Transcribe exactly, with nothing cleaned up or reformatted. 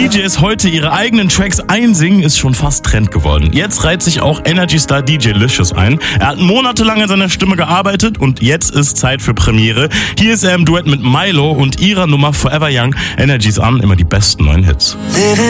D Js heute ihre eigenen Tracks einsingen, ist schon fast Trend geworden. Jetzt reiht sich auch Energy-Star D J Licious ein. Er hat monatelang an seiner Stimme gearbeitet und jetzt ist Zeit für Premiere. Hier ist er im Duett mit Milo und ihrer Nummer Forever Young. Energy's an, immer die besten neuen Hits.